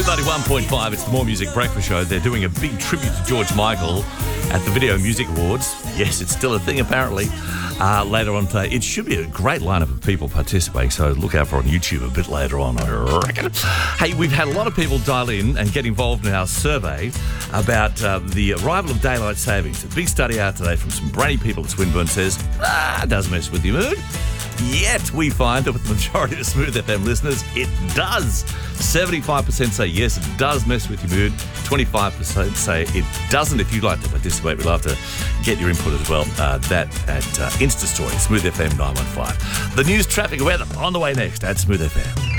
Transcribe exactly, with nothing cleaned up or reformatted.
ninety-one point five, it's the More Music Breakfast Show. They're doing a big tribute to George Michael at the Video Music Awards. Yes, it's still a thing apparently. Uh, later on today, it should be a great lineup of people participating, so look out for it on YouTube a bit later on, I reckon. Hey, we've had a lot of people dial in and get involved in our survey about uh, the arrival of daylight savings. A big study out today from some brainy people at Swinburne says, ah, it doesn't mess with your mood. Yet we find that with the majority of Smooth F M listeners, it does. seventy-five percent say yes, it does mess with your mood. twenty-five percent say it doesn't. If you'd like to participate, we'd love to get your input as well. Uh, that at uh, Insta Story, Smooth F M nine one five. The news, traffic, weather on the way next at Smooth F M.